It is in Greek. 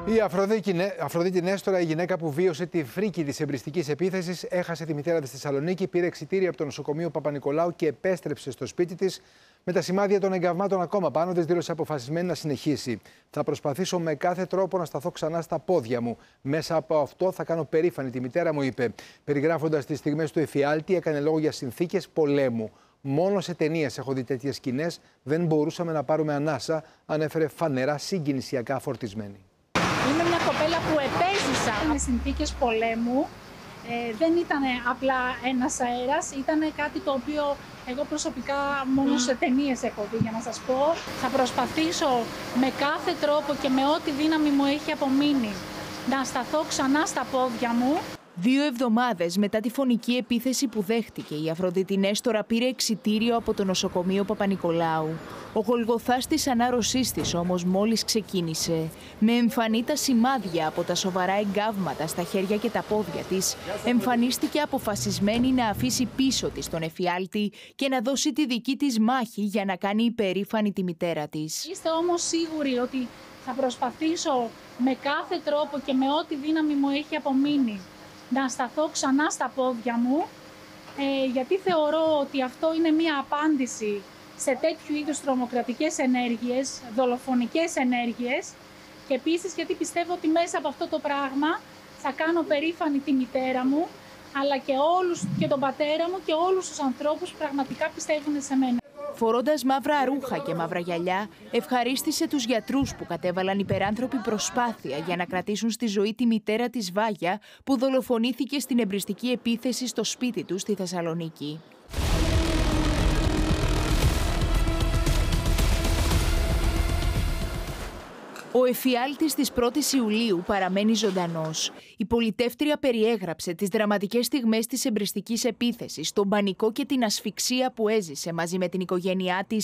Η Αφροδίτη Νέστορα, η γυναίκα που βίωσε τη φρίκη της εμπριστικής επίθεσης, έχασε τη μητέρα της στη Θεσσαλονίκη, πήρε εξιτήριο από το νοσοκομείο Παπα-Νικολάου και επέστρεψε στο σπίτι της με τα σημάδια των εγκαυμάτων ακόμα πάνω της. Δήλωσε αποφασισμένη να συνεχίσει. Θα προσπαθήσω με κάθε τρόπο να σταθώ ξανά στα πόδια μου. Μέσα από αυτό θα κάνω περήφανη τη μητέρα μου, είπε. Περιγράφοντας τις στιγμές του εφιάλτη, έκανε λόγο για συνθήκες πολέμου. Μόνο σε ταινίες έχω δει τέτοιες σκηνές. Δεν μπορούσαμε να πάρουμε ανάσα, ανέφερε φανερά συγκινησιακά φορτισμένη. Είμαι μια κοπέλα που επέζησα με συνθήκες πολέμου. Δεν ήταν απλά ένας αέρας, ήταν κάτι το οποίο εγώ προσωπικά μόνο σε ταινίες έχω δει, για να σας πω. Θα προσπαθήσω με κάθε τρόπο και με ό,τι δύναμη μου έχει απομείνει να σταθώ ξανά στα πόδια μου. 2 εβδομάδες μετά τη φωνική επίθεση που δέχτηκε, η Αφροδίτη Νέστορα πήρε εξιτήριο από το νοσοκομείο Παπα-Νικολάου. Ο γολγοθάς της ανάρρωσής της όμως μόλις ξεκίνησε. Με εμφανή τα σημάδια από τα σοβαρά εγκάβματα στα χέρια και τα πόδια της, εμφανίστηκε αποφασισμένη να αφήσει πίσω της τον εφιάλτη και να δώσει τη δική της μάχη για να κάνει υπερήφανη τη μητέρα της. Είστε όμως σίγουροι ότι θα προσπαθήσω με κάθε τρόπο και με ό,τι δύναμη μου έχει απομείνει να σταθώ ξανά στα πόδια μου, γιατί θεωρώ ότι αυτό είναι μία απάντηση σε τέτοιου είδους τρομοκρατικές ενέργειες, δολοφονικές ενέργειες, και επίσης γιατί πιστεύω ότι μέσα από αυτό το πράγμα θα κάνω περήφανη τη μητέρα μου, αλλά και τον πατέρα μου και όλους τους ανθρώπους που πραγματικά πιστεύουν σε μένα. Φορώντας μαύρα ρούχα και μαύρα γυαλιά, ευχαρίστησε τους γιατρούς που κατέβαλαν υπεράνθρωπη προσπάθεια για να κρατήσουν στη ζωή τη μητέρα της Βάγια, που δολοφονήθηκε στην εμπριστική επίθεση στο σπίτι του στη Θεσσαλονίκη. Ο εφιάλτης της 1ης Ιουλίου παραμένει ζωντανός. Η πολιτεύτρια περιέγραψε τις δραματικές στιγμές της εμπριστικής επίθεσης, τον πανικό και την ασφυξία που έζησε μαζί με την οικογένειά της